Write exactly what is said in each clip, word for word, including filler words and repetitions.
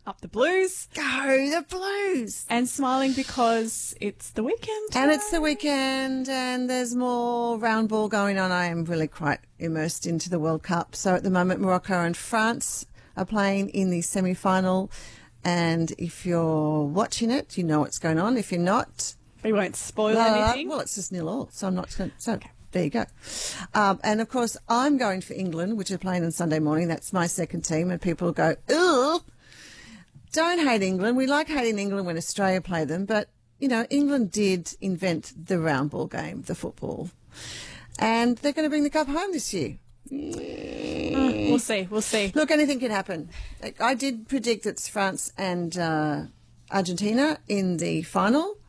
up the Blues. Go the Blues. And smiling because it's the weekend. And it's the weekend and there's more round ball going on. I am really quite immersed into the World Cup. So at the moment, Morocco and France are playing in the semi-final. And if you're watching it, you know what's going on. If you're not... We won't spoil uh, anything. Well, it's just nil all. So I'm not going to... So okay. There you go. Um, and, of course, I'm going for England, which are playing on Sunday morning. That's my second team. And people go, ugh, don't hate England. We like hating England when Australia play them. But, you know, England did invent the round ball game, the football. And they're going to bring the cup home this year. Mm, we'll see. We'll see. Look, anything can happen. I did predict it's France and uh, Argentina in the final.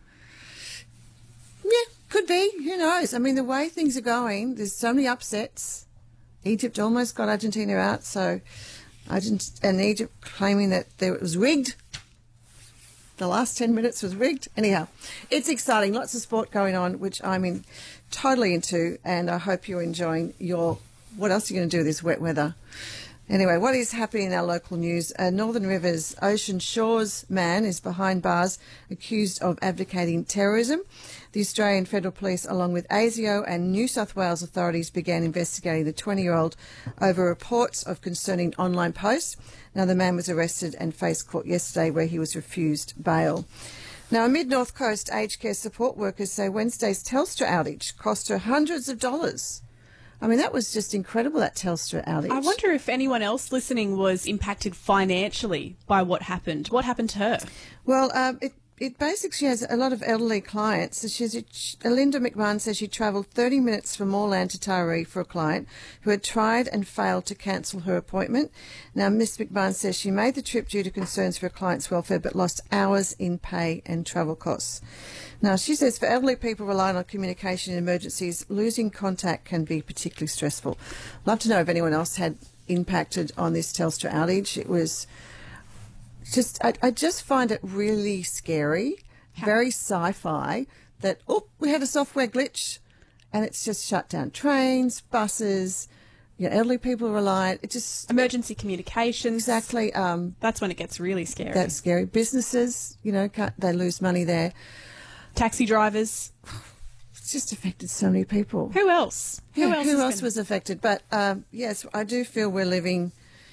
Yeah. Could be. Who knows? I mean, the way things are going, there's so many upsets. Egypt almost got Argentina out, so Argent- and Egypt claiming that there, it was rigged. The last ten minutes was rigged. Anyhow, it's exciting. Lots of sport going on, which I'm in, totally into, and I hope you're enjoying your... What else are you going to do with this wet weather? Anyway, what is happening in our local news? Uh, Northern Rivers Ocean Shores man is behind bars accused of advocating terrorism. The Australian Federal Police, along with ASIO and New South Wales authorities, began investigating the twenty-year-old over reports of concerning online posts. Now, the man was arrested and faced court yesterday where he was refused bail. Now, amid North Coast aged care support workers say Wednesday's Telstra outage cost her hundreds of dollars. I mean, that was just incredible, that Telstra outage. I wonder if anyone else listening was impacted financially by what happened. What happened to her? Well, um, it, it basically, she has a lot of elderly clients. So she's a, Linda McMahon says she travelled thirty minutes from Moorland to Taree for a client who had tried and failed to cancel her appointment. Now, Miss McMahon says she made the trip due to concerns for her client's welfare but lost hours in pay and travel costs. Now, she says for elderly people relying on communication in emergencies, losing contact can be particularly stressful. Love to know if anyone else had impacted on this Telstra outage. It was just, I, I just find it really scary, How? very sci-fi, that, oh, we had a software glitch and it's just shut down trains, buses, you know, elderly people reliant. It just... Emergency communications. Exactly. Um, that's when it gets really scary. That's scary. Businesses, you know, can't, they lose money there. Taxi drivers. It's just affected so many people. Who else? Who yeah, else, who else been... was affected? But, um, yes, I do feel we're living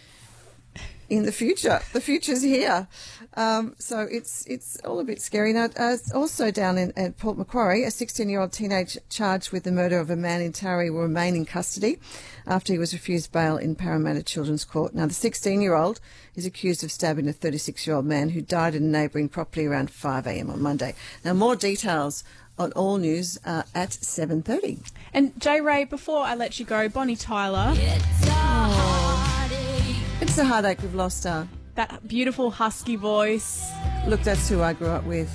in the future. The future's here. Um, so it's it's all a bit scary. Now, uh, also down in at Port Macquarie, a sixteen-year-old teenager charged with the murder of a man in Taree will remain in custody after he was refused bail in Parramatta Children's Court. Now, the sixteen-year-old is accused of stabbing a thirty-six-year-old man who died in a neighbouring property around five a m on Monday. Now, more details on All News uh, at seven thirty. And, J. Ray, before I let you go, Bonnie Tyler. It's a heartache we've lost her. That beautiful husky voice. Look, that's who I grew up with.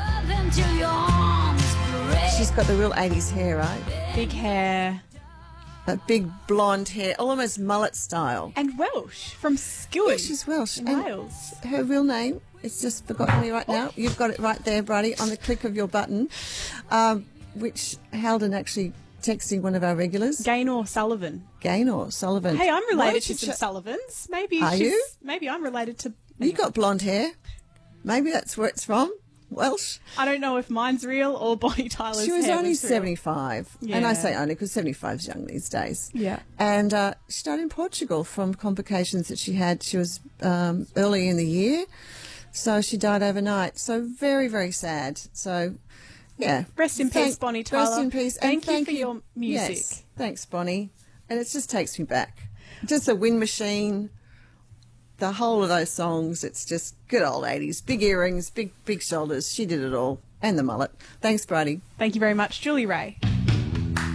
She's got the real eighties hair, right? Big hair. That big blonde hair, almost mullet style. And Welsh from Skilling. Yeah, she's Welsh. In and Wales. Her real name, it's just forgotten me right now. You've got it right there, Brady, on the click of your button, um, which Halden actually texting one of our regulars. Gaynor Sullivan. Gaynor Sullivan. Hey, I'm related to ch- some Sullivans. Maybe Are she's, you? Maybe I'm related to... You got blonde hair. Maybe that's where it's from. Welsh. I don't know if mine's real or Bonnie Tyler's She was hair only was real. seventy-five. Yeah. And I say only because seventy-five is young these days. Yeah. And uh, she died in Portugal from complications that she had. She was um, early in the year. So she died overnight. So very, very sad. So... Yeah. Rest in Thank, peace, Bonnie Tyler. Rest in peace. Thank, and thank you for you. your music. Yes. Thanks, Bonnie. And it just takes me back. Just the Wind Machine, the whole of those songs. It's just good old eighties. Big earrings, big, big shoulders. She did it all. And the mullet. Thanks, Brady. Thank you very much, Julie Ray.